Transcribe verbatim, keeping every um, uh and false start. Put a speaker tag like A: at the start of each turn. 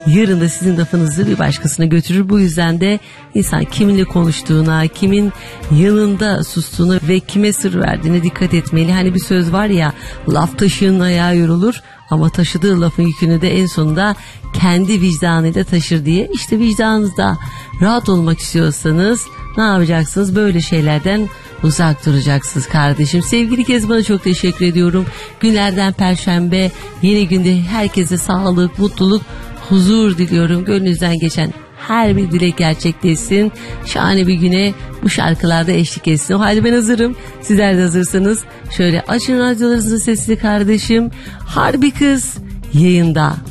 A: yarın da sizin lafınızı bir başkasına götürür. Bu yüzden de insan kiminle konuştuğuna, kimin yanında sustuğuna ve kime sır verdiğine dikkat etmeli. Hani bir söz var ya, laf taşığın ayağı yorulur ama taşıdığı lafın yükünü de en sonunda kendi vicdanıyla taşır diye. İşte vicdanınızda rahat olmak istiyorsanız ne yapacaksınız? Böyle şeylerden uzak duracaksınız kardeşim. Sevgili Kezban'a çok teşekkür ediyorum. Günlerden Perşembe, yeni günde herkese sağlık, mutluluk, huzur diliyorum. Gönlünüzden geçen her bir dilek gerçekleşsin. Şahane bir güne bu şarkılarda eşlik etsin. O halde ben hazırım. Sizler de hazırsanız şöyle açın radyolarınızın sesini kardeşim. Harbi Kız yayında.